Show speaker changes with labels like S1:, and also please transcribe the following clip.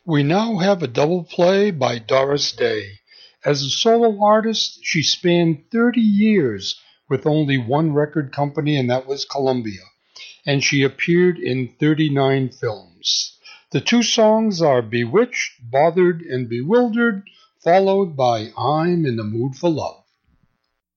S1: We now have a double play by Doris Day. As a solo artist, she spanned 30 years with only one record company, and that was Columbia, and she appeared in 39 films. The two songs are Bewitched, Bothered, and Bewildered, followed by I'm in the Mood for Love.